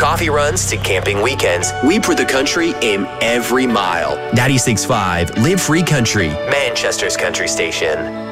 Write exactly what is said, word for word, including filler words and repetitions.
coffee runs to camping weekends, we put the country in every mile. ninety-six point five Live Free Country, Manchester's country station.